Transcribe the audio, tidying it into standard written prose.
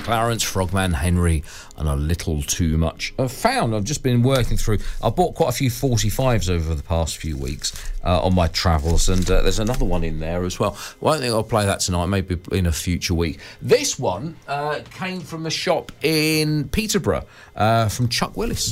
Clarence, Frogman Henry, and A Little Too Much. I've just been working through. I bought quite a few 45s over the past few weeks on my travels, and there's another one in there as well. Well, I don't think I'll play that tonight, maybe in a future week. This one came from a shop in Peterborough from Chuck Willis.